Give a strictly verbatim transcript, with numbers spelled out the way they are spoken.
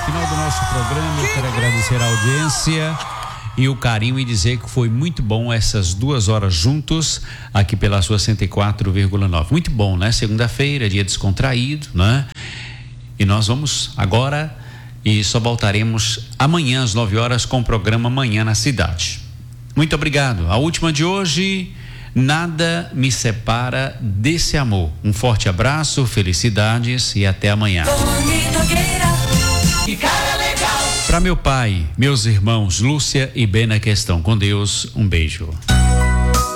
Final do nosso programa, eu quero agradecer a audiência e o carinho e dizer que foi muito bom essas duas horas juntos aqui pela sua cento e quatro vírgula nove. Muito bom, né? Segunda-feira, dia descontraído, né? E nós vamos agora e só voltaremos amanhã às nove horas com o programa Manhã na Cidade. Muito obrigado. A última de hoje, nada me separa desse amor. Um forte abraço, felicidades e até amanhã. Para meu pai, meus irmãos Lúcia e Bena que estão com Deus, um beijo.